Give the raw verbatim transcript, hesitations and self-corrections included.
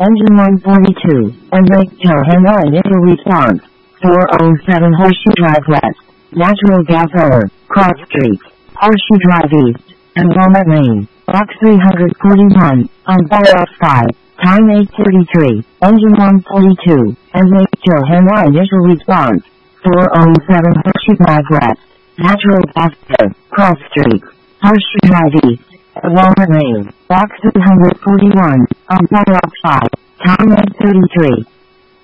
Engine one forty-two, Enrique Hanna initial response, four oh seven Horseshoe Drive West, natural gas error, cross street, Horseshoe Drive East, Enrollment Lane, box three forty-one, on Borough five, time eight thirty-three, Engine one forty-two, Enrique Hanna initial response, four oh seven Horseshoe Drive West, natural gas error, cross street, Horseshoe Drive East, Enrollment Lane, box three forty-one, on Borough five, time eight thirty-three.